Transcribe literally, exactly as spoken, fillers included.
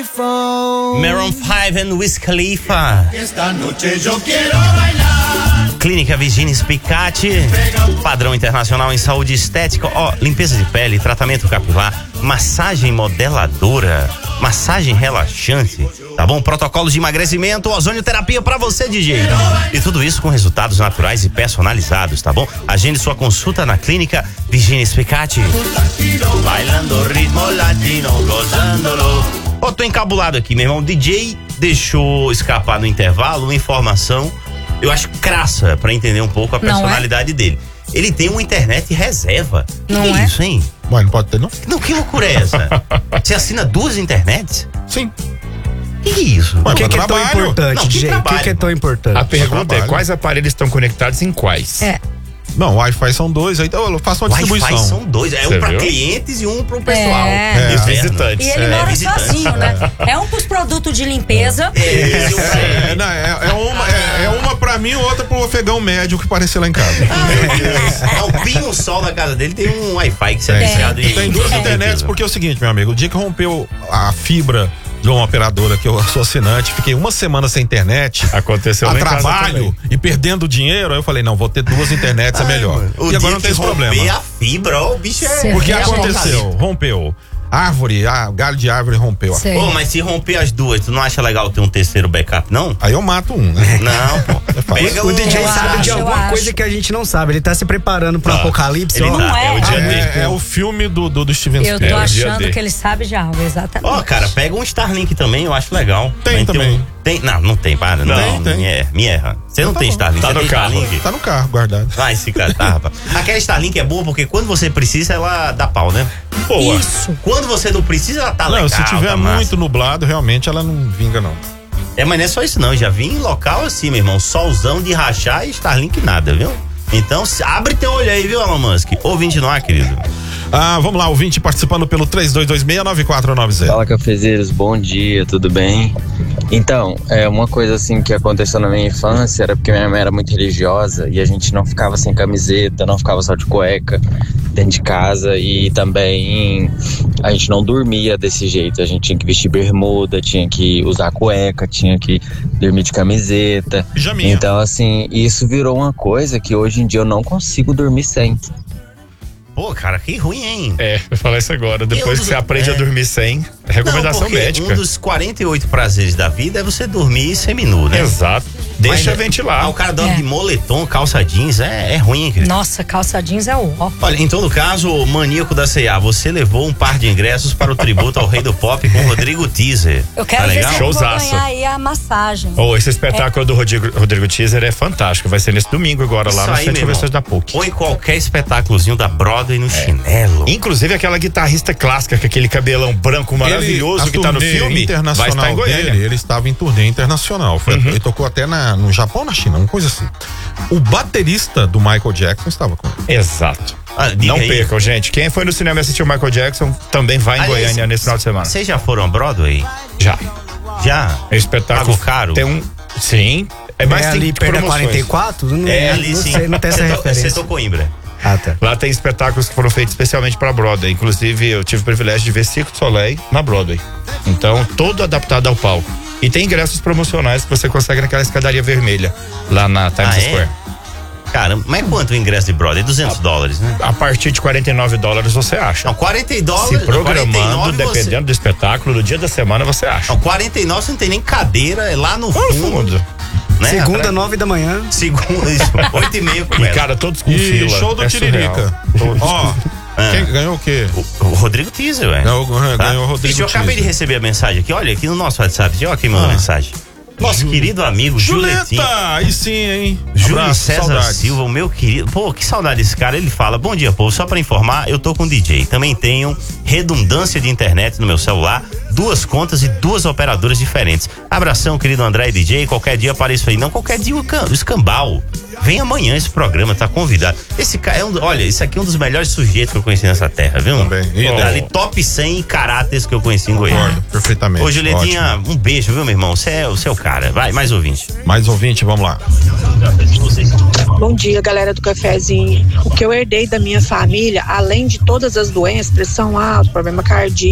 Maroon five and Wiz Khalifa. Esta noche yo quiero bailar. Clínica Virginia Spicati, padrão internacional em saúde estética, ó, limpeza de pele, tratamento capilar, massagem modeladora, massagem relaxante, tá bom? Protocolos de emagrecimento, ozonioterapia pra você, D J. E tudo isso com resultados naturais e personalizados, tá bom? Agende sua consulta na Clínica Virginia Spicati. Bailando ritmo latino, gozándolo. Ó, tô encabulado aqui, meu irmão. O D J deixou escapar no intervalo uma informação, eu acho crassa, pra entender um pouco a personalidade é? dele. Ele tem uma internet reserva. Não que é? é isso, hein? Mas não pode ter, não? Não, que loucura é essa? Você assina duas internets? Sim. Que isso? Mas O que, que é tão trabalho. importante, Não, que D J? O que, trabalho? que é tão importante? A pergunta é, trabalho. quais aparelhos estão conectados em quais? É. Não, Wi-Fi são dois, aí eu faço uma Wi-Fi distribuição. são dois. É Você um pra viu? clientes e um pro pessoal. É. E os Inferno. visitantes. E ele É, mora visitante. sozinho, né? É um pros produtos de limpeza. Esse É, é, não, é, é uma, é, é uma pra mim, outra pro afegão médio que apareceu lá em casa. Meu Deus. É o Pinho Sol na casa dele tem um Wi-Fi que você é viciado em. Tem duas em internets, limpeza. porque é o seguinte, meu amigo, o dia que rompeu a fibra de uma operadora que eu sou assinante, fiquei uma semana sem internet, Aconteceu a lá em casa trabalho também. e perdendo dinheiro, aí eu falei, não, vou ter duas internets, é melhor. O E dia agora não que tem esse romper problema. a fibra, ó, o bicho é. Cê- O que É aconteceu? Rompeu. Árvore, ah, galho de árvore rompeu. Sei. Pô, mas se romper as duas, tu não acha legal ter um terceiro backup, não? Aí eu mato um, né? Não, pô. Pega O D J Eu sabe acho, de eu alguma acho. coisa que a gente não sabe. Ele tá se preparando pro Tá. apocalipse, Ele ó. tá. Não é? É o dia É, dele. é o filme do, do, do Steven Eu tô Spielberg. É, o dia achando D. que ele sabe de algo, exatamente. Ó, cara, pega um Starlink também, eu acho legal. Tem Vai ter também. um- tem, não, não tem, para. Não, Tem, tem. Me, erra, me erra. Você não Tá tem bom. Starlink, Tá você no tem carro. Starlink? Tá no carro, guardado. Vai se catar, rapaz. Aquela Starlink é boa porque quando você precisa, ela dá pau, né? Boa. Isso. Quando você não precisa, ela tá legal. Não, se tiver tá massa. muito nublado, realmente ela não vinga, não. É, mas não é só isso não, já vi em local assim, meu irmão, solzão de rachar e Starlink nada, viu? Então, se- abre teu olho aí, viu, Elon Musk? Ouvinte no ar, querido. Ah, vamos lá, ouvinte participando pelo três dois dois seis nove quatro nove zero. Fala, cafezeiros, bom dia, tudo bem? Então, é uma coisa assim que aconteceu na minha infância era porque minha mãe era muito religiosa e a gente não ficava sem camiseta, não ficava só de cueca dentro de casa e também a gente não dormia desse jeito, a gente tinha que vestir bermuda, tinha que usar cueca, tinha que dormir de camiseta. Pijaminha. Então, assim, isso virou uma coisa que hoje em dia eu não consigo dormir sem. Pô, cara, que ruim, hein? É, eu falar isso agora. Depois Eu- que você aprende é. a dormir sem, é recomendação Não, porque médica. um dos quarenta e oito prazeres da vida é você dormir seminu, né? Exato. Deixa Mas, ventilar. Ah, o cara dorme É. de moletom, calça jeans, é, é ruim, hein, querido? Nossa, calça jeans é o ó. Olha, em todo caso, o maníaco da C e A, você levou um par de ingressos para o tributo ao Rei do Pop com o Rodrigo Teaser. Eu quero tá ver legal? se eu vou Showzaço. ganhar aí a massagem. Oh, esse espetáculo do Rodrigo, Rodrigo Teaser é fantástico. Vai ser nesse domingo agora, lá Isso no aí, Centro de meu Convenções irmão. da P U C. Ou em qualquer espetáculozinho da Broadway no chinelo. Inclusive aquela guitarrista clássica com aquele cabelão branco maravilhoso Ele, a que tá no turnê filme, vai internacional estar em Goiânia. dele, ele estava em turnê internacional. Foi, Uhum. Ele tocou até na, no Japão, na China, uma coisa assim. O baterista do Michael Jackson estava com ele. Exato. Ah, diga Não aí. percam, gente. Quem foi no cinema e assistiu o Michael Jackson também vai em Aliás, Goiânia nesse final de semana. Vocês já foram a Broadway? Já. Já? É espetáculo. Pagou caro? Tem um. Sim. É mais É tem ali perto da promoções. quarenta e quatro? Não, É, ali não sim. sei, não tem essa Você to- referência. Você tocou Imbra. Ah, tá. Lá tem espetáculos que foram feitos especialmente para Broadway. Inclusive, eu tive o privilégio de ver Cirque du Soleil na Broadway. Então, todo adaptado ao palco. E tem ingressos promocionais que você consegue naquela escadaria vermelha, lá na Times Ah, é? Square. Caramba, mas quanto o ingresso de Broadway? duzentos dólares, né? A partir de quarenta e nove dólares você acha. Não, quarenta dólares. Se programando, quarenta e nove dependendo Você... do espetáculo, no dia da semana você acha. Não, quarenta e nove você não tem nem cadeira, é lá no Lá fundo. no fundo. Né? Segunda, Atrás- nove da manhã. Segunda, isso. Oito e meia E, começa. cara, todos com E fila. show do é Tiririca. surreal. Ó, Ah. quem ganhou o quê? O, o Rodrigo Teaser, velho. Ganhou, ganhou o Rodrigo Bicho, eu acabei de Teaser. receber a mensagem aqui, olha, aqui no nosso WhatsApp, olha quem mandou Ah. mensagem. Nosso querido amigo Juletinho. Juleta, aí sim, hein? Júlio Abraço, César saudades. Silva, o meu querido. Pô, que saudade desse cara. Ele fala: bom dia, povo. Só pra informar, eu tô com D J. Também tenho redundância de internet no meu celular, duas contas e duas operadoras diferentes. Abração, querido André e D J. Qualquer dia apareço aí. Não, qualquer dia o can- o escambau. Vem amanhã esse programa, tá convidado. Esse cara é um. Olha, esse aqui é um dos melhores sujeitos que eu conheci nessa terra, viu? Também. E Oh, daí? ali, top cem caráteres que eu conheci em Goiânia. Concordo, perfeitamente. Ô, Juletinha, Ótimo. um beijo, viu, meu irmão? Você é, você é o cara. Vai, mais ouvinte. Mais ouvinte, vamos lá. Bom dia, galera do cafezinho. O que eu herdei da minha família, além de todas as doenças, pressão alta, problema cardíaco,